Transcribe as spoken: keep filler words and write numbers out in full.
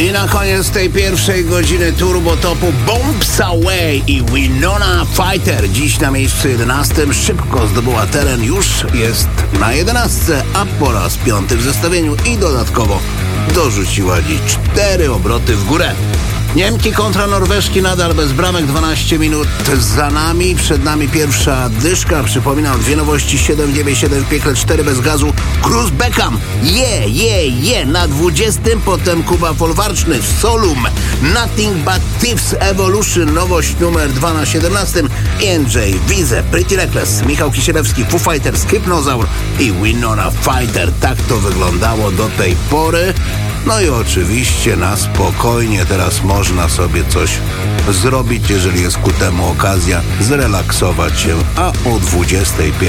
I na koniec tej pierwszej godziny Turbo Topu Bombs Away i Winona Fighter. Dziś na miejscu jedenastym szybko zdobyła teren, już jest na jedenastce, a po raz piąty w zestawieniu i dodatkowo dorzuciła dziś cztery obroty w górę. Niemki kontra Norweżki nadal bez bramek, dwanaście minut za nami. Przed nami pierwsza dyszka. Przypominam, dwie nowości, siedem dziewięć siedem w piekle, cztery bez gazu. Cruz Beckham, je, je, je na dwudziestym. Potem Kuba Folwarczny w Solum. Nothing But Thieves Evolution, nowość numer dwa na siedemnastym. Andrzej Wize, Pretty Reckless, Michał Kisielewski, Foo Fighters, Hypnozaur i Winona Fighter. Tak to wyglądało do tej pory. No i oczywiście na spokojnie teraz można sobie coś zrobić, jeżeli jest ku temu okazja, zrelaksować się, a o dwudziestej pierwszej